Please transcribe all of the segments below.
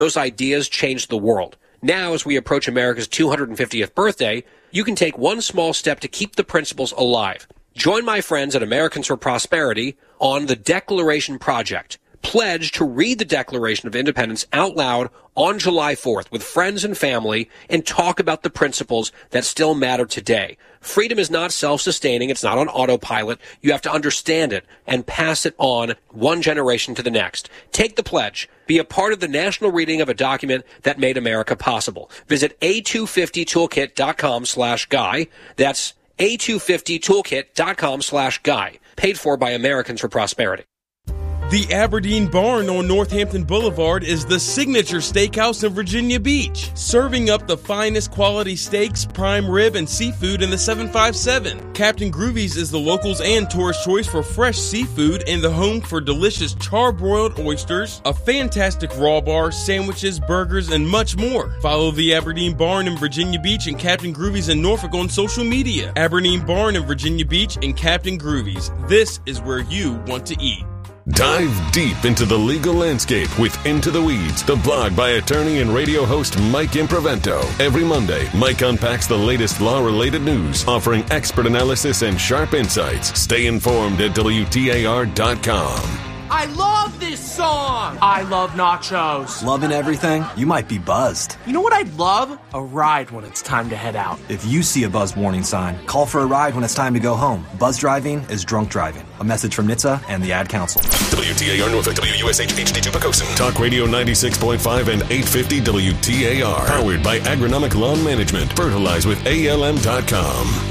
Those ideas changed the world. Now, as we approach America's 250th birthday, you can take one small step to keep the principles alive. Join my friends at Americans for Prosperity on the Declaration Project. Pledge to read the Declaration of Independence out loud on July 4th with friends and family and talk about the principles that still matter today. Freedom is not self-sustaining. It's not on autopilot. You have to understand it and pass it on one generation to the next. Take the pledge. Be a part of the national reading of a document that made America possible. Visit a250toolkit.com/guy. That's a250toolkit.com/guy. Paid for by Americans for Prosperity. The Aberdeen Barn on Northampton Boulevard is the signature steakhouse in Virginia Beach, serving up the finest quality steaks, prime rib, and seafood in the 757. Captain Groovy's is the locals' and tourist choice for fresh seafood and the home for delicious charbroiled oysters, a fantastic raw bar, sandwiches, burgers, and much more. Follow the Aberdeen Barn in Virginia Beach and Captain Groovy's in Norfolk on social media. Aberdeen Barn in Virginia Beach and Captain Groovy's. This is where you want to eat. Dive deep into the legal landscape with Into the Weeds, the blog by attorney and radio host Mike Improvento. Every Monday, Mike unpacks the latest law-related news, offering expert analysis and sharp insights. Stay informed at WTAR.com. I love this song! I love nachos. Loving everything? You might be buzzed. You know what I'd love? A ride when it's time to head out. If you see a buzz warning sign, call for a ride when it's time to go home. Buzz driving is drunk driving. A message from NHTSA and the Ad Council. WTAR Norfolk, WUSH HD2 Pocosin. Talk Radio 96.5 and 850 WTAR. Powered by Agronomic Lawn Management. Fertilize with ALM.com.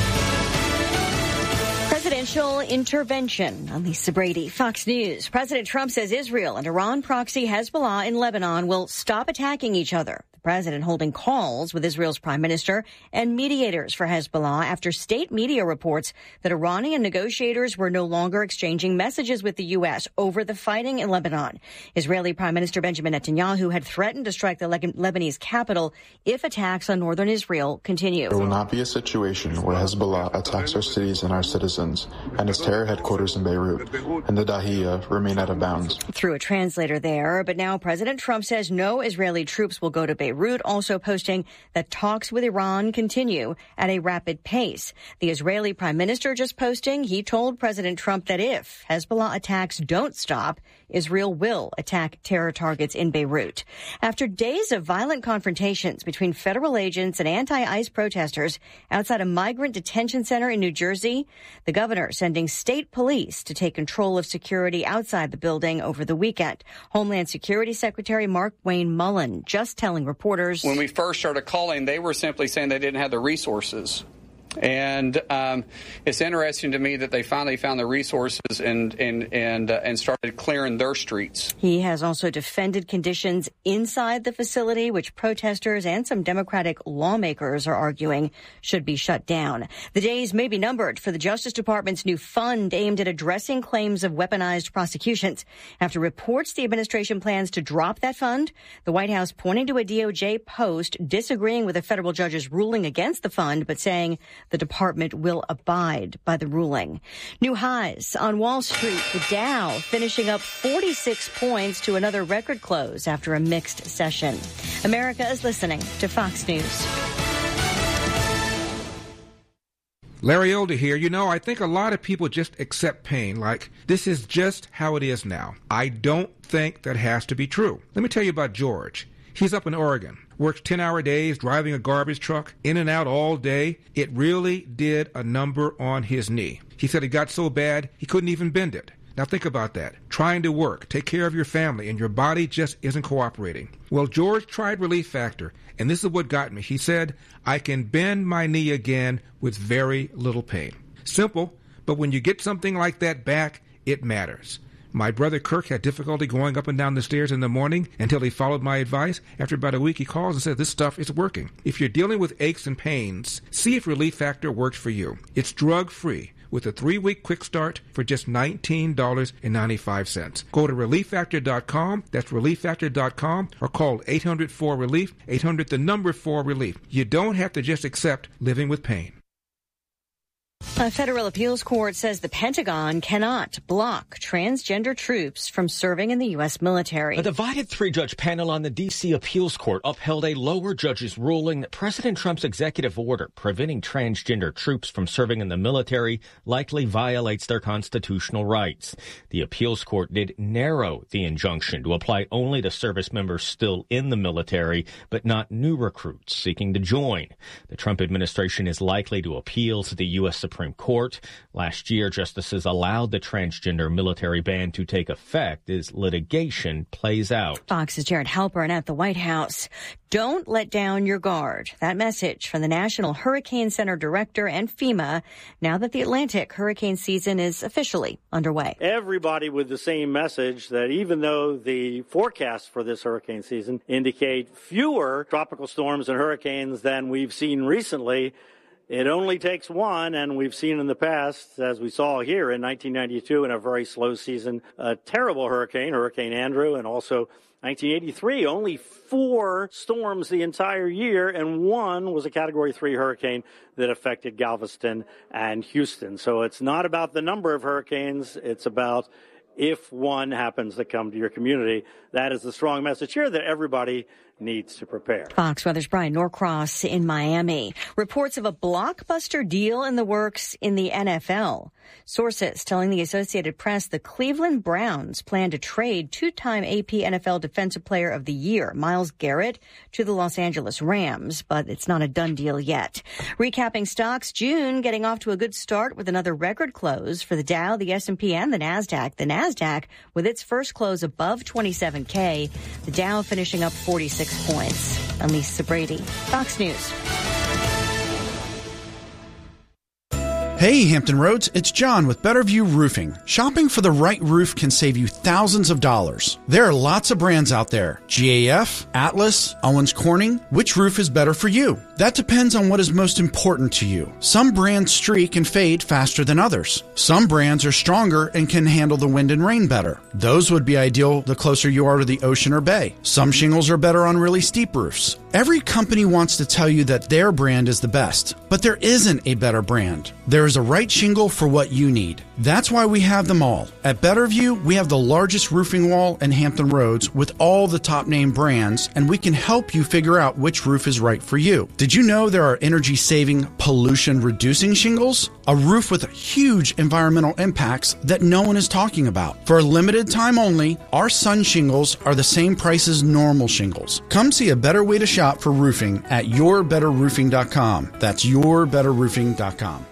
Presidential intervention. I'm Lisa Brady, Fox News. President Trump says Israel and Iran proxy Hezbollah in Lebanon will stop attacking each other. The president holding calls with Israel's prime minister and mediators for Hezbollah after state media reports that Iranian negotiators were no longer exchanging messages with the U.S. over the fighting in Lebanon. Israeli Prime Minister Benjamin Netanyahu had threatened to strike the Lebanese capital if attacks on northern Israel continue. There will not be a situation where Hezbollah attacks our cities and our citizens, and its terror headquarters in Beirut and the Dahiya remain out of bounds. Through a translator there, but now President Trump says no Israeli troops will go to Beirut, also posting that talks with Iran continue at a rapid pace. The Israeli prime minister just posting he told President Trump that if Hezbollah attacks don't stop, Israel will attack terror targets in Beirut. After days of violent confrontations between federal agents and anti-ICE protesters outside a migrant detention center in New Jersey, the governor sending state police to take control of security outside the building over the weekend. Homeland Security Secretary Markwayne Mullin just telling reporters, when we first started calling, they were simply saying they didn't have the resources. And it's interesting to me that they finally found the resources and started clearing their streets. He has also defended conditions inside the facility, which protesters and some Democratic lawmakers are arguing should be shut down. The days may be numbered for the Justice Department's new fund aimed at addressing claims of weaponized prosecutions. After reports the administration plans to drop that fund, the White House pointing to a DOJ post disagreeing with a federal judge's ruling against the fund, but saying the department will abide by the ruling. New highs on Wall Street. The Dow finishing up 46 points to another record close after a mixed session. America is listening to Fox News. Larry Elder here. You know, I think a lot of people just accept pain like this is just how it is now. I don't think that has to be true. Let me tell you about George. He's up in Oregon, works 10-hour days, driving a garbage truck, in and out all day. It really did a number on his knee. He said it got so bad, he couldn't even bend it. Now think about that. Trying to work, take care of your family, and your body just isn't cooperating. Well, George tried Relief Factor, and this is what got me. He said, I can bend my knee again with very little pain. Simple, but when you get something like that back, it matters. My brother Kirk had difficulty going up and down the stairs in the morning until he followed my advice. After about a week, he calls and says, this stuff is working. If you're dealing with aches and pains, see if Relief Factor works for you. It's drug-free with a 3-week quick start for just $19.95. Go to ReliefFactor.com. That's ReliefFactor.com, or call 800-4RELIEF, 800 the number 4 relief. You don't have to just accept living with pain. A federal appeals court says the Pentagon cannot block transgender troops from serving in the U.S. military. A divided three-judge panel on the D.C. appeals court upheld a lower judge's ruling that President Trump's executive order preventing transgender troops from serving in the military likely violates their constitutional rights. The appeals court did narrow the injunction to apply only to service members still in the military, but not new recruits seeking to join. The Trump administration is likely to appeal to the U.S. Supreme Court. Last year, justices allowed the transgender military ban to take effect as litigation plays out. Fox's Jared Halpern at the White House. Don't let down your guard. That message from the National Hurricane Center director and FEMA now that the Atlantic hurricane season is officially underway. Everybody with the same message that even though the forecasts for this hurricane season indicate fewer tropical storms and hurricanes than we've seen recently, it only takes one, and we've seen in the past, as we saw here in 1992 in a very slow season, a terrible hurricane, Hurricane Andrew, and also 1983, only 4 storms the entire year, and one was a Category 3 hurricane that affected Galveston and Houston. So it's not about the number of hurricanes, it's about if one happens to come to your community. That is the strong message here that everybody needs to prepare. Fox Weather's Brian Norcross in Miami. Reports of a blockbuster deal in the works in the NFL. Sources telling the Associated Press the Cleveland Browns plan to trade 2-time AP NFL Defensive Player of the Year, Myles Garrett, to the Los Angeles Rams, but it's not a done deal yet. Recapping stocks, June getting off to a good start with another record close for the Dow, the S&P, and the NASDAQ. The NASDAQ with its first close above 27K. The Dow finishing up 46 points. I'm Lisa Brady, Fox News. Hey, Hampton Roads, it's John with Betterview Roofing. Shopping for the right roof can save you thousands of dollars. There are lots of brands out there. GAF, Atlas, Owens Corning. Which roof is better for you? That depends on what is most important to you. Some brands streak and fade faster than others. Some brands are stronger and can handle the wind and rain better. Those would be ideal the closer you are to the ocean or bay. Some shingles are better on really steep roofs. Every company wants to tell you that their brand is the best, but there isn't a better brand. There is a right shingle for what you need. That's why we have them all. At Betterview, we have the largest roofing wall in Hampton Roads with all the top name brands, and we can help you figure out which roof is right for you. Did you know there are energy-saving, pollution-reducing shingles? A roof with huge environmental impacts that no one is talking about. For a limited time only, our sun shingles are the same price as normal shingles. Come see a better way to shop for roofing at yourbetterroofing.com. That's yourbetterroofing.com.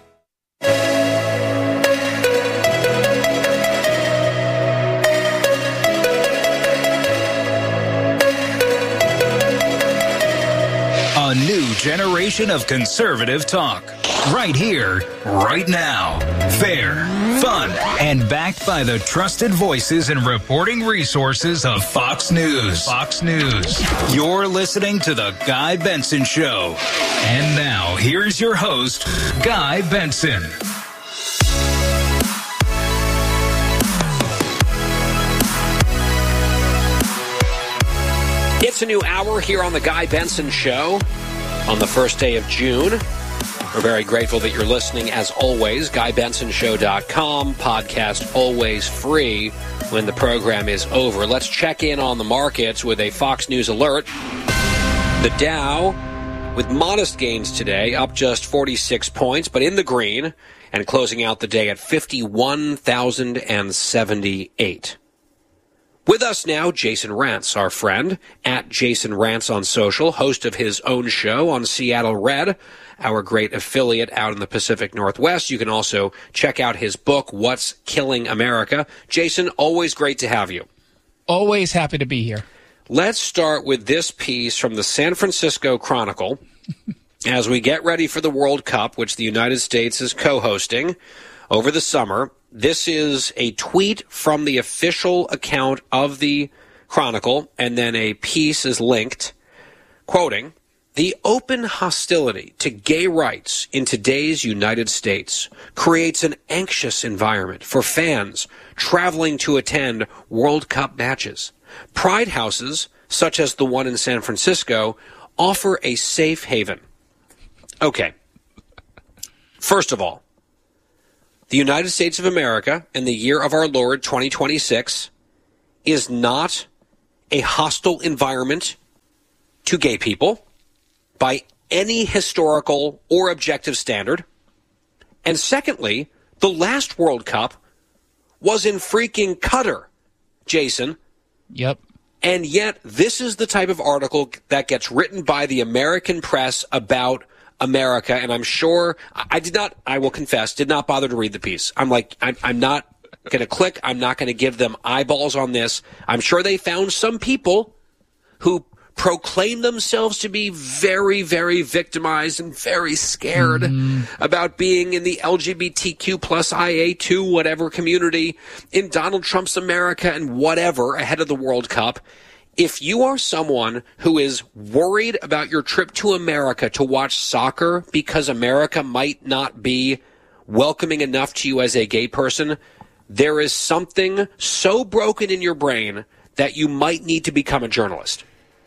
A new generation of conservative talk. Right here, right now. Fair, fun, and backed by the trusted voices and reporting resources of Fox News. Fox News. You're listening to The Guy Benson Show. And now, here's your host, Guy Benson. It's a new hour here on The Guy Benson Show on the first day of June. We're very grateful that you're listening, as always. GuyBensonShow.com, podcast always free when the program is over. Let's check in on the markets with a Fox News alert. The Dow, with modest gains today, up just 46 points, but in the green, and closing out the day at 51,078. With us now, Jason Rantz, our friend, at Jason Rantz on social, host of his own show on Seattle Red, our great affiliate out in the Pacific Northwest. You can also check out his book, What's Killing America. Jason, always great to have you. Always happy to be here. Let's start with this piece from the San Francisco Chronicle. As we get ready for the World Cup, which the United States is co-hosting over the summer, this is a tweet from the official account of the Chronicle, and then a piece is linked, quoting, "The open hostility to gay rights in today's United States creates an anxious environment for fans traveling to attend World Cup matches. Pride houses, such as the one in San Francisco, offer a safe haven." Okay. First of all, the United States of America in the year of our Lord 2026 is not a hostile environment to gay people by any historical or objective standard. And secondly, the last World Cup was in freaking Qatar, Jason. Yep. And yet this is the type of article that gets written by the American press about America. And I'm sure I will confess, did not bother to read the piece. I'm not going to click. I'm not going to give them eyeballs on this. I'm sure they found some people who proclaim themselves to be very, very victimized and very scared about being in the LGBTQ plus IA2 whatever community in Donald Trump's America and whatever ahead of the World Cup. If you are someone who is worried about your trip to America to watch soccer because America might not be welcoming enough to you as a gay person, there is something so broken in your brain that you might need to become a journalist.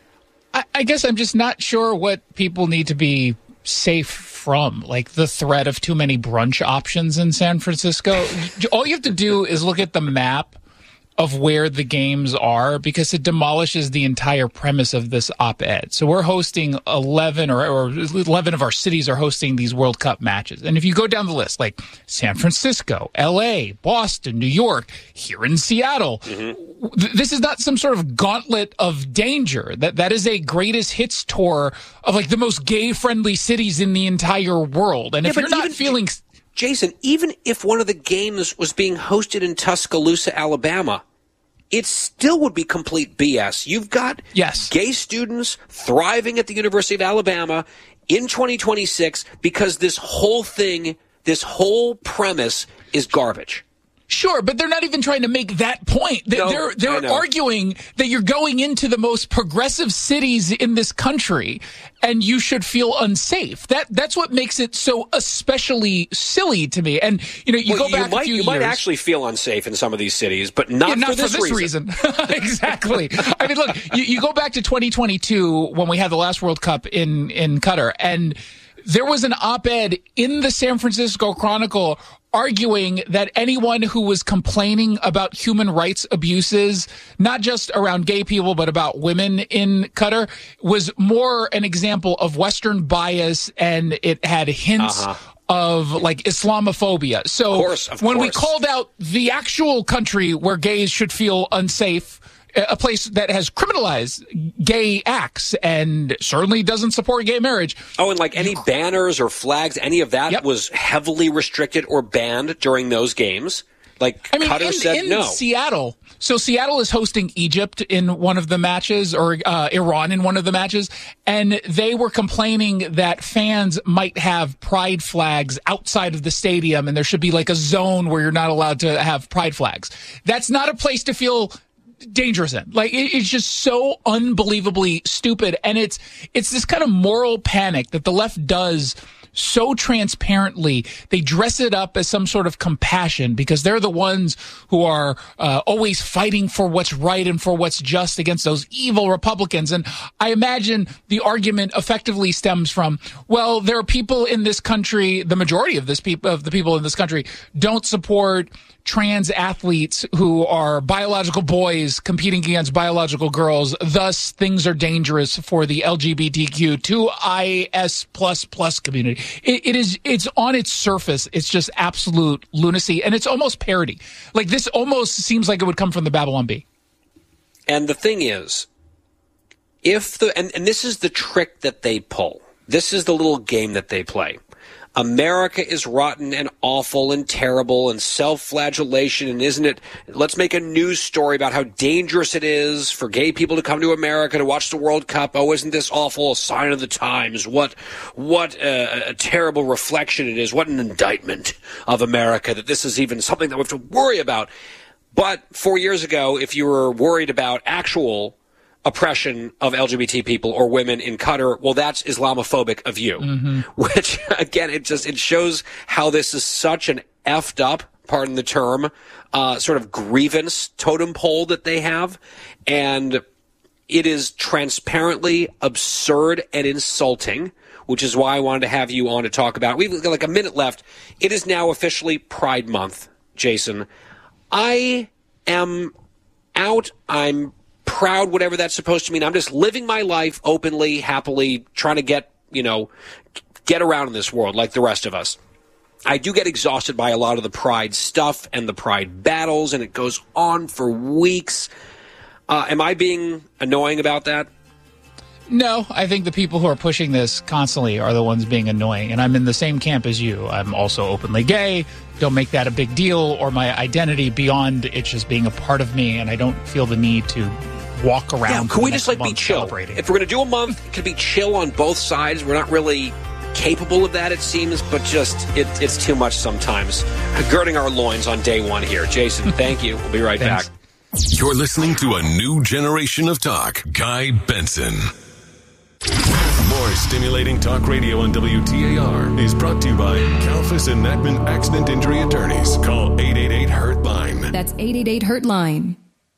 I guess I'm just not sure what people need to be safe from, like the threat of too many brunch options in San Francisco. All you have to do is look at the map of where the games are, because it demolishes the entire premise of this op-ed. So we're hosting 11 or 11 of our cities are hosting these World Cup matches. And if you go down the list, like San Francisco, LA, Boston, New York, here in Seattle, this is not some sort of gauntlet of danger. That is a greatest hits tour of like the most gay-friendly cities in the entire world. And if you're not feeling... Jason, even if one of the games was being hosted in Tuscaloosa, Alabama, it still would be complete BS. You've got gay students thriving at the University of Alabama in 2026 because this whole thing, this whole premise is garbage. Sure, but they're not even trying to make that point. They're arguing that you're going into the most progressive cities in this country and you should feel unsafe. That's what makes it so especially silly to me. And you go back a few years. You might actually feel unsafe in some of these cities, but not for this reason. Exactly. I mean, look, you go back to 2022 when we had the last World Cup in Qatar, and there was an op-ed in the San Francisco Chronicle arguing that anyone who was complaining about human rights abuses, not just around gay people, but about women in Qatar, was more an example of Western bias, and it had hints of like Islamophobia. So of course. We called out the actual country where gays should feel unsafe, a place that has criminalized gay acts and certainly doesn't support gay marriage. Oh, and like any banners or flags, any of that was heavily restricted or banned during those games. Like Qatar said no. Seattle. So Seattle is hosting Egypt in one of the matches, or Iran in one of the matches, and they were complaining that fans might have pride flags outside of the stadium, and there should be like a zone where you're not allowed to have pride flags. That's not a place to feel dangerous in. Like, it's just so unbelievably stupid. And it's this kind of moral panic that the left does so transparently. They dress it up as some sort of compassion because they're the ones who are always fighting for what's right and for what's just against those evil Republicans. And I imagine the argument effectively stems from, well, there are people in this country, the majority of the people in this country don't support trans athletes who are biological boys competing against biological girls. Thus, things are dangerous for the LGBTQ2IS++ community. It's on its surface. It's just absolute lunacy. And it's almost parody. Like, this almost seems like it would come from the Babylon Bee. And the thing is, and this is the trick that they pull. This is the little game that they play. America is rotten and awful and terrible and self-flagellation, and isn't it? Let's make a news story about how dangerous it is for gay people to come to America to watch the World Cup. Oh, isn't this awful? A sign of the times. What a terrible reflection it is. What an indictment of America that this is even something that we have to worry about. But 4 years ago, if you were worried about actual oppression of LGBT people or women in Qatar, well, that's Islamophobic of you. Which, again, it shows how this is such an effed up, pardon the term, sort of grievance totem pole that they have. And it is transparently absurd and insulting which is why I wanted to have you on to talk about. We've got like a minute left. It is now officially Pride Month, Jason. I am out. I'm proud, whatever that's supposed to mean. I'm just living my life openly, happily, trying to get around in this world like the rest of us. I do get exhausted by a lot of the Pride stuff and the Pride battles, and it goes on for weeks. Am I being annoying about that? No, I think the people who are pushing this constantly are the ones being annoying, and I'm in the same camp as you. I'm also openly gay. Don't make that a big deal or my identity beyond it just being a part of me, and I don't feel the need to walk around. Yeah, can we just be chill? If we're going to do a month, it could be chill on both sides. We're not really capable of that, it seems, but just it's too much sometimes. Girding our loins on day one here. Jason, thank you. We'll be right back. You're listening to a new generation of talk. Guy Benson. More stimulating talk radio on WTAR is brought to you by Kalfas and Natman Accident Injury Attorneys. Call 888-HURT-LINE. That's 888-HURT-LINE.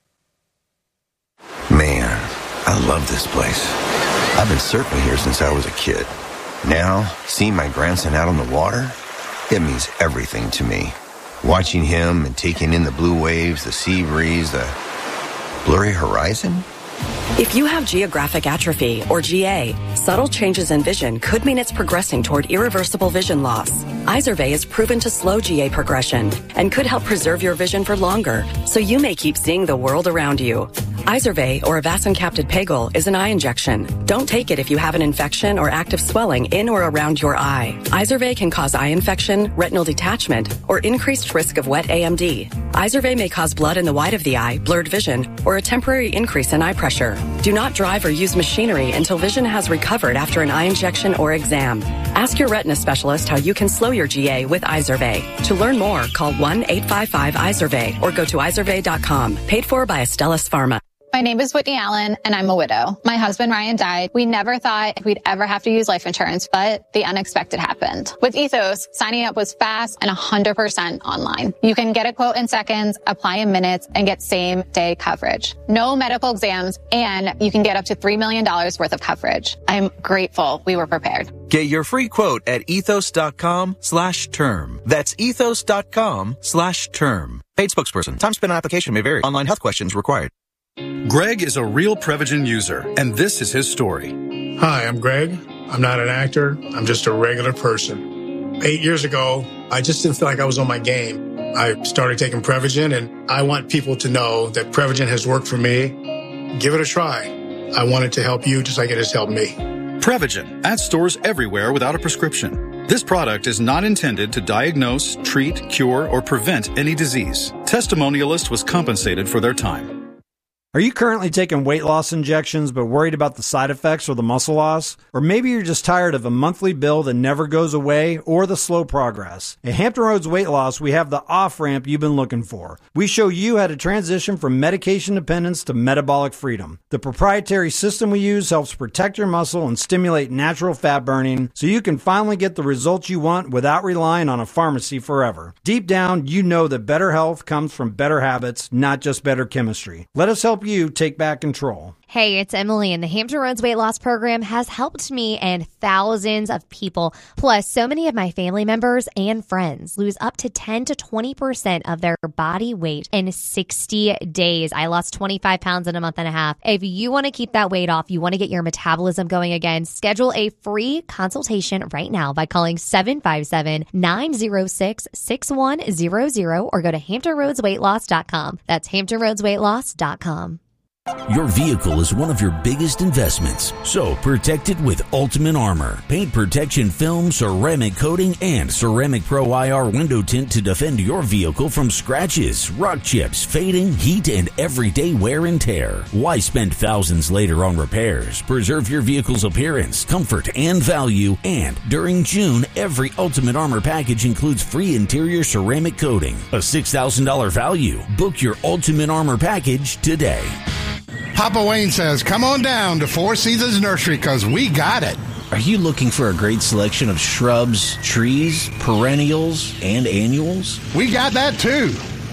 Man, I love this place. I've been surfing here since I was a kid. Now, seeing my grandson out on the water, it means everything to me. Watching him and taking in the blue waves, the sea breeze, the blurry horizon. If you have geographic atrophy, or GA, subtle changes in vision could mean it's progressing toward irreversible vision loss. Izervay is proven to slow GA progression and could help preserve your vision for longer, so you may keep seeing the world around you. Izervay, or avacincaptad pegol, is an eye injection. Don't take it if you have an infection or active swelling in or around your eye. Izervay can cause eye infection, retinal detachment, or increased risk of wet AMD. Izervay may cause blood in the white of the eye, blurred vision, or a temporary increase in eye pressure. Do not drive or use machinery until vision has recovered after an eye injection or exam. Ask your retina specialist how you can slow your GA with Izervay. To learn more, call 1-855-IZERVAY or go to izervay.com. Paid for by Astellas Pharma. My name is Whitney Allen, and I'm a widow. My husband, Ryan, died. We never thought we'd ever have to use life insurance, but the unexpected happened. With Ethos, signing up was fast and 100% online. You can get a quote in seconds, apply in minutes, and get same-day coverage. No medical exams, and you can get up to $3 million worth of coverage. I'm grateful we were prepared. Get your free quote at ethos.com/term. That's ethos.com/term. Paid spokesperson. Time spent on application may vary. Online health questions required. Greg is a real Prevagen user, and this is his story. Hi, I'm Greg. I'm not an actor. I'm just a regular person. 8 years ago, I just didn't feel like I was on my game. I started taking Prevagen, and I want people to know that Prevagen has worked for me. Give it a try. I want it to help you just like it has helped me. Prevagen, at stores everywhere without a prescription. This product is not intended to diagnose, treat, cure, or prevent any disease. Testimonialist was compensated for their time. Are you currently taking weight loss injections but worried about the side effects or the muscle loss? Or maybe you're just tired of a monthly bill that never goes away or the slow progress. At Hampton Roads Weight Loss, we have the off-ramp you've been looking for. We show you how to transition from medication dependence to metabolic freedom. The proprietary system we use helps protect your muscle and stimulate natural fat burning so you can finally get the results you want without relying on a pharmacy forever. Deep down, you know that better health comes from better habits, not just better chemistry. Let us help you take back control. Hey, it's Emily, and the Hampton Roads Weight Loss Program has helped me and thousands of people. Plus, so many of my family members and friends lose up to 10 to 20% of their body weight in 60 days. I lost 25 pounds in a month and a half. If you want to keep that weight off, you want to get your metabolism going again, schedule a free consultation right now by calling 757-906-6100 or go to HamptonRoadsWeightLoss.com. That's HamptonRoadsWeightLoss.com. Your vehicle is one of your biggest investments, so protect it with Ultimate Armor. Paint protection film, ceramic coating, and Ceramic Pro IR window tint to defend your vehicle from scratches, rock chips, fading, heat, and everyday wear and tear. Why spend thousands later on repairs? Preserve your vehicle's appearance, comfort, and value. And during June, every Ultimate Armor package includes free interior ceramic coating, a $6,000 value. Book your Ultimate Armor package today. Papa Wayne says, come on down to Four Seasons Nursery because we got it. Are you looking for a great selection of shrubs, trees, perennials, and annuals? We got that too.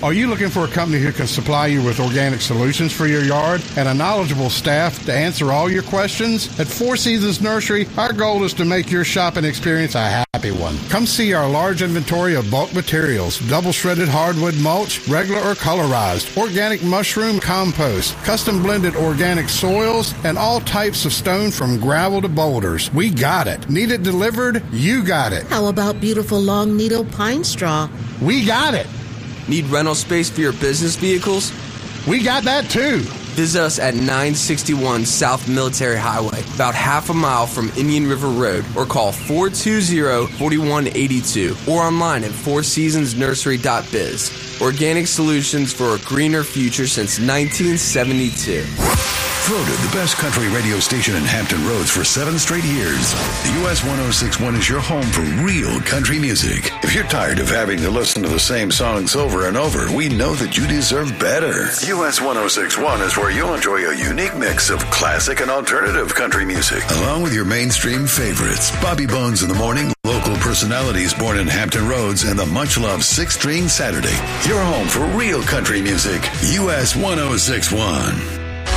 Are you looking for a company who can supply you with organic solutions for your yard and a knowledgeable staff to answer all your questions? At Four Seasons Nursery, our goal is to make your shopping experience a happy one. Come see our large inventory of bulk materials, double shredded hardwood mulch, regular or colorized, organic mushroom compost, custom blended organic soils, and all types of stone from gravel to boulders. We got it. Need it delivered? You got it. How about beautiful long needle pine straw? We got it. Need rental space for your business vehicles? We got that too. Visit us at 961 South Military Highway, about half a mile from Indian River Road, or call 420-4182, or online at fourseasonsnursery.biz. Organic solutions for a greener future since 1972. Voted the best country radio station in Hampton Roads for 7 straight years. The US 106.1 is your home for real country music. If you're tired of having to listen to the same songs over and over, we know that you deserve better. US 106.1 is where you'll enjoy a unique mix of classic and alternative country music, along with your mainstream favorites. Bobby Bones in the morning, local personalities born in Hampton Roads, and the much-loved 6-String Saturday. Your home for real country music. US 106.1.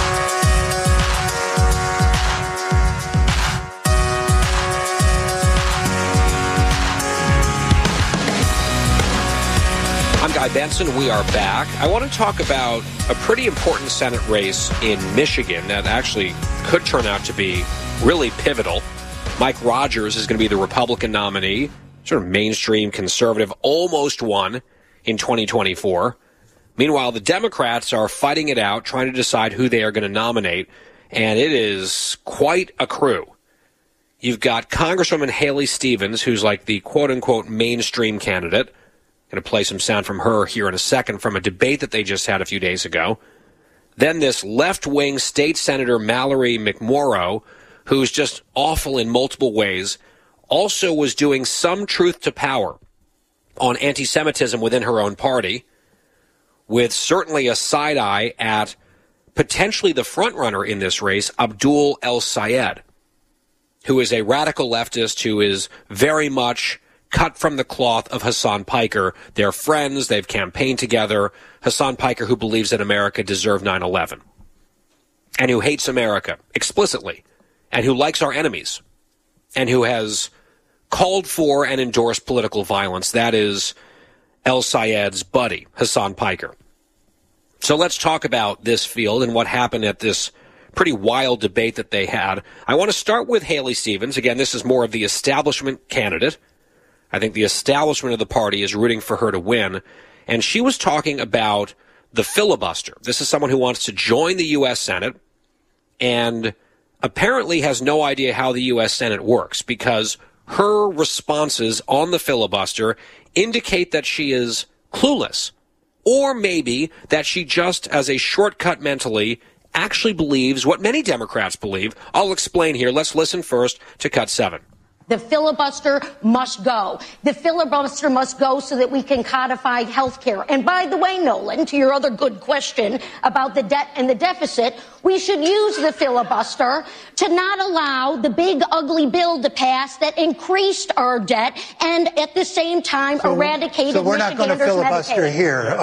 I'm Guy Benson. We are back. I want to talk about a pretty important Senate race in Michigan that actually could turn out to be really pivotal. Mike Rogers is going to be the Republican nominee, sort of mainstream conservative, almost won in 2024. Meanwhile, the Democrats are fighting it out, trying to decide who they are going to nominate, and it is quite a crew. You've got Congresswoman Haley Stevens, who's like the quote-unquote mainstream candidate. Going to play some sound from her here in a second from a debate that they just had a few days ago. Then this left-wing state senator Mallory McMorrow, who's just awful in multiple ways, also was doing some truth to power on anti-Semitism within her own party, with certainly a side eye at potentially the frontrunner in this race, Abdul El-Sayed, who is a radical leftist who is very much cut from the cloth of Hassan Piker. They're friends. They've campaigned together. Hassan Piker, who believes that America deserved 9/11 and who hates America explicitly and who likes our enemies and who has called for and endorsed political violence. That is El-Sayed's buddy, Hassan Piker. So let's talk about this field and what happened at this pretty wild debate that they had. I want to start with Haley Stevens. Again, this is more of the establishment candidate. I think the establishment of the party is rooting for her to win. And she was talking about the filibuster. This is someone who wants to join the U.S. Senate and apparently has no idea how the U.S. Senate works, because her responses on the filibuster indicate that she is clueless, or maybe that she just, as a shortcut mentally, actually believes what many Democrats believe. I'll explain here. Let's listen first to Cut 7. The filibuster must go. The filibuster must go so that we can codify health care. And by the way, Nolan, to your other good question about the debt and the deficit, we should use the filibuster to not allow the big, ugly bill to pass that increased our debt and at the same time eradicated So we're not going to filibuster Medicaid. here.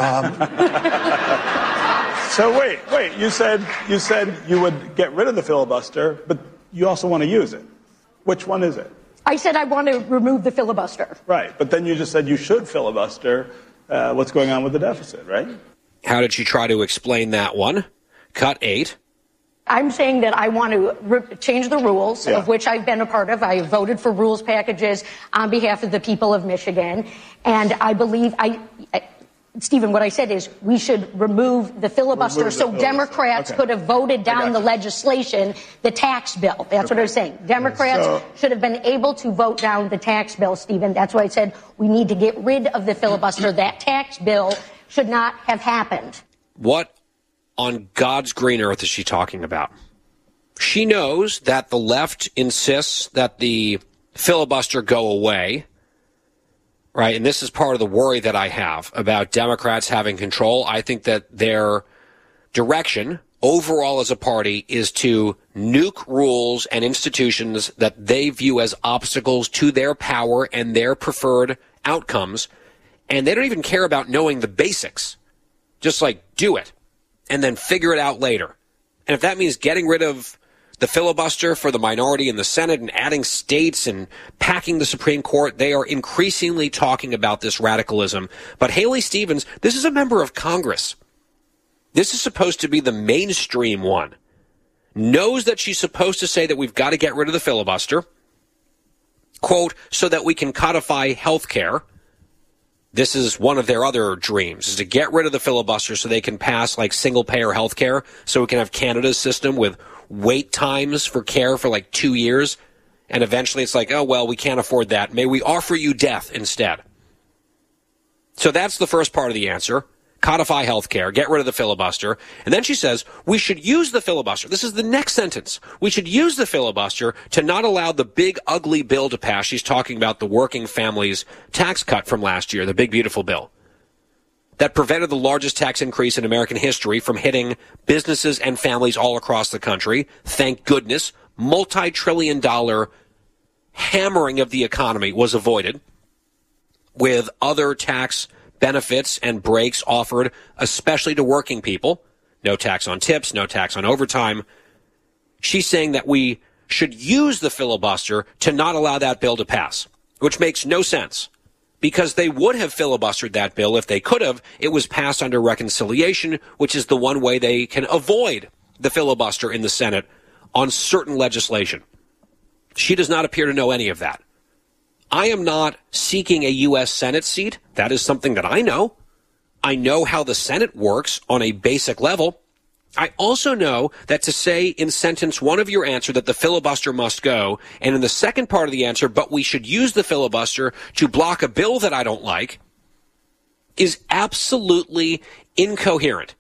So wait. You said you would get rid of the filibuster, but you also want to use it. Which one is it? I said I want to remove the filibuster. Right, but then you just said you should filibuster what's going on with the deficit, right? How did she try to explain that one? Cut 8. I'm saying that I want to change the rules, of which I've been a part of. I voted for rules packages on behalf of the people of Michigan. And I believe Stephen, what I said is we should remove the filibuster so Democrats could have voted down the legislation, the tax bill. That's what I was saying. Democrats should have been able to vote down the tax bill, Stephen. That's why I said we need to get rid of the filibuster. That tax bill should not have happened. What on God's green earth is she talking about? She knows that the left insists that the filibuster go away. Right, and this is part of the worry that I have about Democrats having control. I think that their direction overall as a party is to nuke rules and institutions that they view as obstacles to their power and their preferred outcomes, and they don't even care about knowing the basics Just do it and then figure it out later. And if that means getting rid of the filibuster for the minority in the Senate and adding states and packing the Supreme Court, they are increasingly talking about this radicalism. But Haley Stevens, this is a member of Congress. This is supposed to be the mainstream one. Knows that she's supposed to say that we've got to get rid of the filibuster, quote, so that we can codify health care. This is one of their other dreams, is to get rid of the filibuster so they can pass single-payer health care, so we can have Canada's system with wait times for care for 2 years. And eventually it's oh, well, we can't afford that. May we offer you death instead. So that's the first part of the answer. Codify health care, get rid of the filibuster. And then she says, we should use the filibuster. This is the next sentence. We should use the filibuster to not allow the big, ugly bill to pass. She's talking about the working families tax cut from last year, the big, beautiful bill that prevented the largest tax increase in American history from hitting businesses and families all across the country. Thank goodness. Multi-trillion-dollar hammering of the economy was avoided with other tax benefits and breaks offered, especially to working people. No tax on tips, no tax on overtime. She's saying that we should use the filibuster to not allow that bill to pass, which makes no sense because they would have filibustered that bill if they could have. It was passed under reconciliation, which is the one way they can avoid the filibuster in the Senate on certain legislation. She does not appear to know any of that. I am not seeking a U.S. Senate seat. That is something that I know. I know how the Senate works on a basic level. I also know that to say in sentence one of your answer that the filibuster must go, and in the second part of the answer, but we should use the filibuster to block a bill that I don't like, is absolutely incoherent.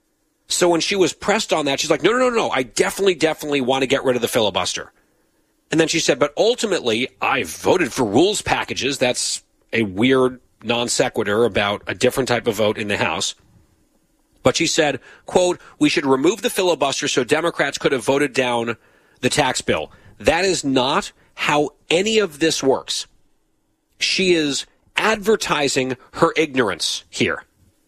So when she was pressed on that, she's like, no, I definitely want to get rid of the filibuster. And then she said, but ultimately, I voted for rules packages. That's a weird non sequitur about a different type of vote in the House. But she said, quote, we should remove the filibuster so Democrats could have voted down the tax bill. That is not how any of this works. She is advertising her ignorance here.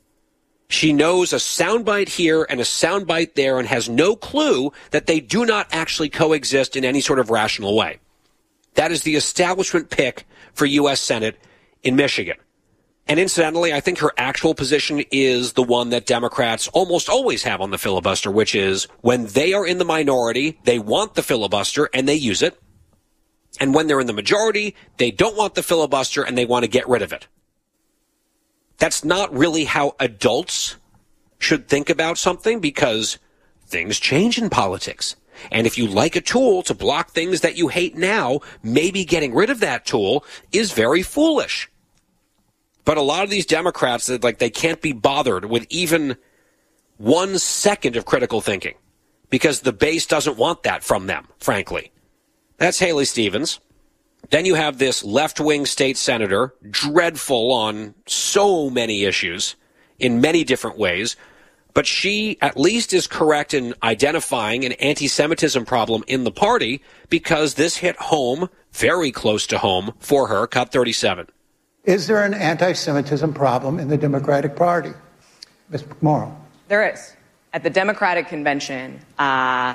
She knows a soundbite here and a soundbite there and has no clue that they do not actually coexist in any sort of rational way. That is the establishment pick for U.S. Senate in Michigan. And incidentally, I think her actual position is the one that Democrats almost always have on the filibuster, which is when they are in the minority, they want the filibuster and they use it. And when they're in the majority, they don't want the filibuster and they want to get rid of it. That's not really how adults should think about something because things change in politics. And if you like a tool to block things that you hate now, maybe getting rid of that tool is very foolish. But a lot of these Democrats, they can't be bothered with even 1 second of critical thinking because the base doesn't want that from them, frankly. That's Haley Stevens. Then you have this left-wing state senator, dreadful on so many issues in many different ways, but she at least is correct in identifying an anti-Semitism problem in the party because this hit home, very close to home, for her, Cut 37. Is there an anti-Semitism problem in the Democratic Party? Ms. McMorrow. There is. At the Democratic Convention, an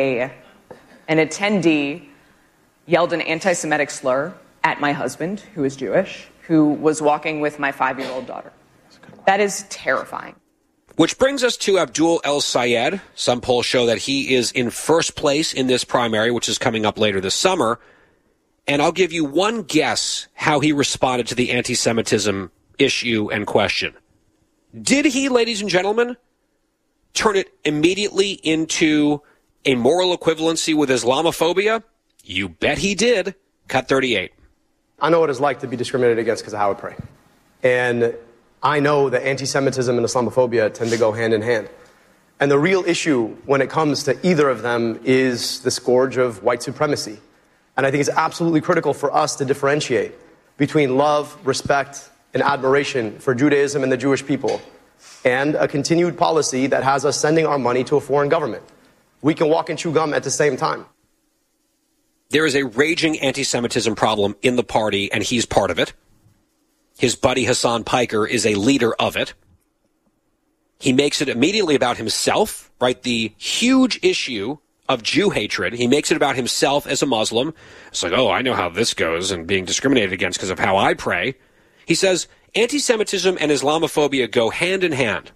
attendee yelled an anti-Semitic slur at my husband, who is Jewish, who was walking with my 5-year-old daughter. That is terrifying. Which brings us to Abdul El-Sayed. Some polls show that he is in first place in this primary, which is coming up later this summer. And I'll give you one guess how he responded to the anti-Semitism issue and question. Did he, ladies and gentlemen, turn it immediately into a moral equivalency with Islamophobia? You bet he did. Cut 38. I know what it's like to be discriminated against because of how I pray. And I know that anti-Semitism and Islamophobia tend to go hand in hand. And the real issue when it comes to either of them is the scourge of white supremacy. And I think it's absolutely critical for us to differentiate between love, respect, and admiration for Judaism and the Jewish people and a continued policy that has us sending our money to a foreign government. We can walk and chew gum at the same time. There is a raging anti-Semitism problem in the party, and he's part of it. His buddy Hassan Piker is a leader of it. He makes it immediately about himself, right? The huge issue of Jew hatred. He makes it about himself as a Muslim. It's like, oh, I know how this goes and being discriminated against because of how I pray. He says anti-Semitism and Islamophobia go hand in hand.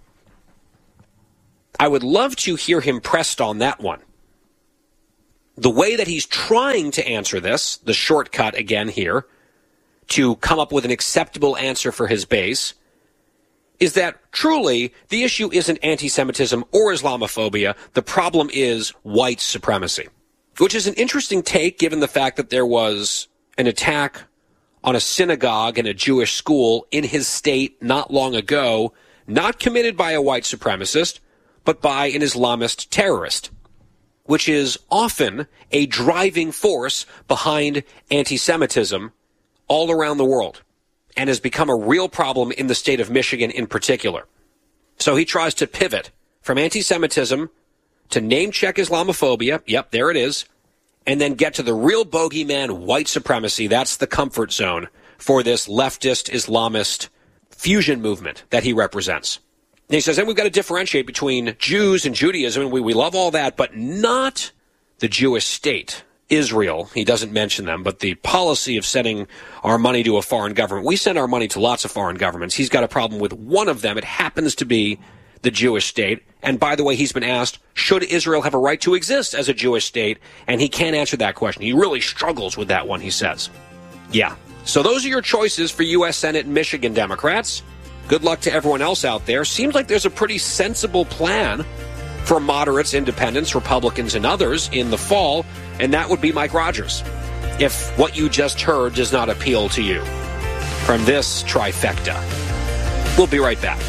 I would love to hear him pressed on that one. The way that he's trying to answer this, the shortcut again here, to come up with an acceptable answer for his base, is that truly the issue isn't anti-Semitism or Islamophobia. The problem is white supremacy, which is an interesting take given the fact that there was an attack on a synagogue and a Jewish school in his state not long ago, not committed by a white supremacist, but by an Islamist terrorist, which is often a driving force behind anti-Semitism all around the world, and has become a real problem in the state of Michigan in particular. So he tries to pivot from anti-Semitism to name-check Islamophobia, yep, there it is, and then get to the real bogeyman, white supremacy. That's the comfort zone for this leftist Islamist fusion movement that he represents. And he says, then we've got to differentiate between Jews and Judaism, and we love all that, but not the Jewish state, Israel. He doesn't mention them, but the policy of sending our money to a foreign government. We send our money to lots of foreign governments. He's got a problem with one of them. It happens to be the Jewish state. And by the way, he's been asked, should Israel have a right to exist as a Jewish state? And he can't answer that question. He really struggles with that one, he says. Yeah. So those are your choices for U.S. Senate and Michigan Democrats. Good luck to everyone else out there. Seems like there's a pretty sensible plan for moderates, independents, Republicans, and others in the fall, and that would be Mike Rogers, if what you just heard does not appeal to you from this trifecta. We'll be right back.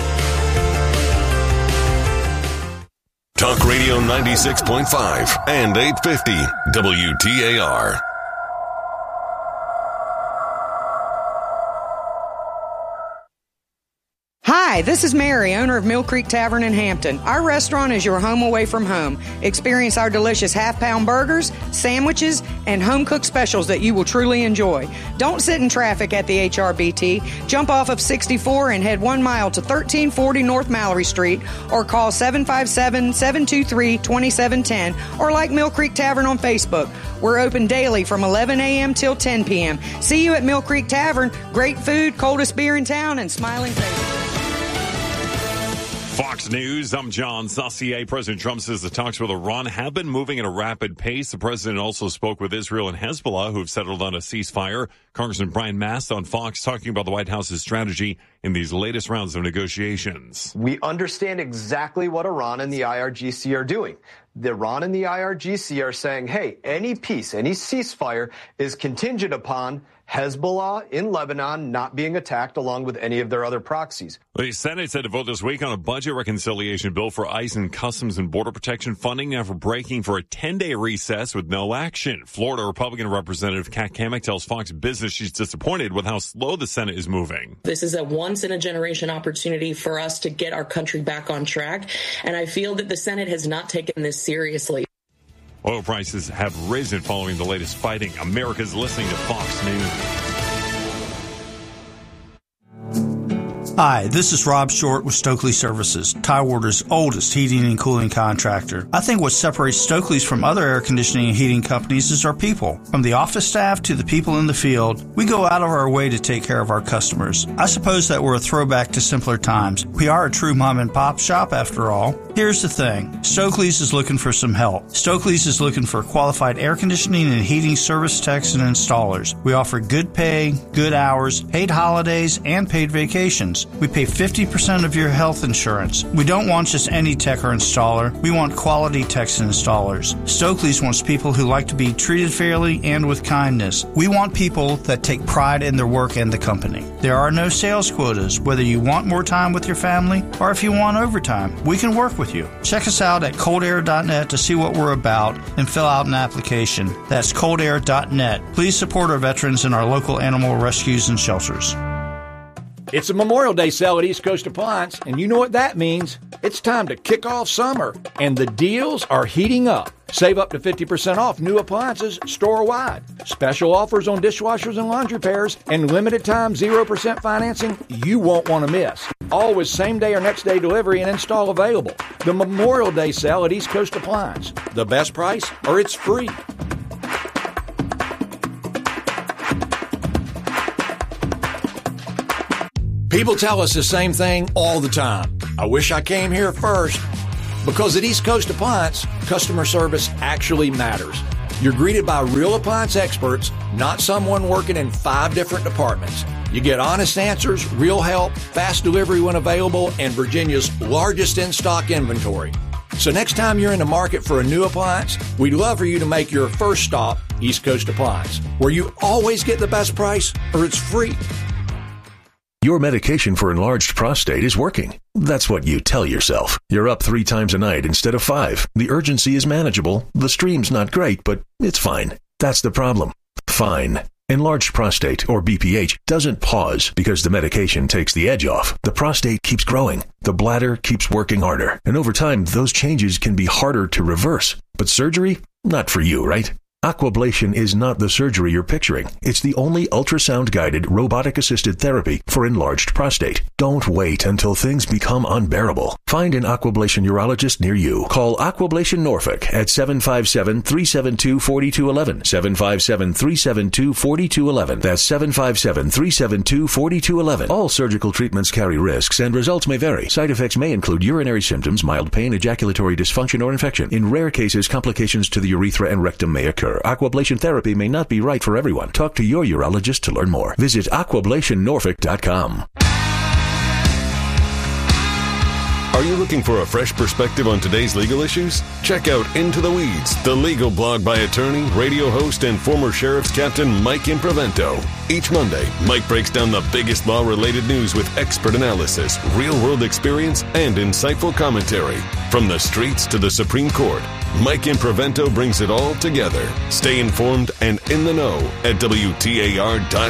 Talk Radio 96.5 and 850 WTAR. Hi, this is Mary, owner of Mill Creek Tavern in Hampton. Our restaurant is your home away from home. Experience our delicious half-pound burgers, sandwiches, and home-cooked specials that you will truly enjoy. Don't sit in traffic at the HRBT. Jump off of 64 and head 1 mile to 1340 North Mallory Street, or call 757-723-2710, or like Mill Creek Tavern on Facebook. We're open daily from 11 a.m. till 10 p.m. See you at Mill Creek Tavern. Great food, coldest beer in town, and smiling faces. Fox News, I'm John Saucier. President Trump says the talks with Iran have been moving at a rapid pace. The president also spoke with Israel and Hezbollah, who have settled on a ceasefire. Congressman Brian Mast on Fox talking about the White House's strategy in these latest rounds of negotiations. We understand exactly what Iran and the IRGC are doing. The Iran and the IRGC are saying, hey, any peace, any ceasefire is contingent upon Hezbollah in Lebanon not being attacked along with any of their other proxies. The Senate said to vote this week on a budget reconciliation bill for ICE and Customs and Border Protection funding after breaking for a 10-day recess with no action. Florida Republican Representative Kat Cammack tells Fox Business she's disappointed with how slow the Senate is moving. This is a once-in-a-generation opportunity for us to get our country back on track, and I feel that the Senate has not taken this seriously. Oil prices have risen following the latest fighting. America's listening to Fox News. Hi, this is Rob Short with Stokely Services, Tidewater's oldest heating and cooling contractor. I think what separates Stokely's from other air conditioning and heating companies is our people. From the office staff to the people in the field, we go out of our way to take care of our customers. I suppose that we're a throwback to simpler times. We are a true mom and pop shop after all. Here's the thing. Stokely's is looking for some help. Stokely's is looking for qualified air conditioning and heating service techs and installers. We offer good pay, good hours, paid holidays, and paid vacations. We pay 50% of your health insurance. We don't want just any tech or installer. We want quality techs and installers. Stokely's wants people who like to be treated fairly and with kindness. We want people that take pride in their work and the company. There are no sales quotas, whether you want more time with your family or if you want overtime. We can work with you. Check us out at coldair.net to see what we're about and fill out an application. That's coldair.net. Please support our veterans and our local animal rescues and shelters. It's a Memorial Day sale at East Coast Appliance, and you know what that means. It's time to kick off summer, and the deals are heating up. Save up to 50% off new appliances store-wide. Special offers on dishwashers and laundry pairs, and limited time 0% financing you won't want to miss. all with same-day or next-day delivery and install available. The Memorial Day sale at East Coast Appliance. The best price, or it's free. People tell us the same thing all the time. I wish I came here first. Because at East Coast Appliance, customer service actually matters. You're greeted by real appliance experts, not someone working in 5 different departments. You get honest answers, real help, fast delivery when available, and Virginia's largest in-stock inventory. So next time you're in the market for a new appliance, we'd love for you to make your first stop East Coast Appliance, where you always get the best price or it's free. Your medication for enlarged prostate is working. That's what you tell yourself. You're up 3 times a night instead of 5. The urgency is manageable. The stream's not great, but it's fine. That's the problem. Fine. Enlarged prostate, or BPH, doesn't pause because the medication takes the edge off. The prostate keeps growing. The bladder keeps working harder. And over time, those changes can be harder to reverse. But surgery? Not for you, right? Aquablation is not the surgery you're picturing. It's the only ultrasound-guided, robotic-assisted therapy for enlarged prostate. Don't wait until things become unbearable. Find an Aquablation urologist near you. Call Aquablation Norfolk at 757-372-4211. 757-372-4211. That's 757-372-4211. All surgical treatments carry risks and results may vary. Side effects may include urinary symptoms, mild pain, ejaculatory dysfunction, or infection. In rare cases, complications to the urethra and rectum may occur. Aquablation therapy may not be right for everyone. Talk to your urologist to learn more. Visit aquablationnorfolk.com. Are you looking for a fresh perspective on today's legal issues? Check out Into the Weeds, the legal blog by attorney, radio host, and former sheriff's captain Mike Improvento. Each Monday, Mike breaks down the biggest law-related news with expert analysis, real-world experience, and insightful commentary. From the streets to the Supreme Court, Mike Improvento brings it all together. Stay informed and in the know at WTAR.com.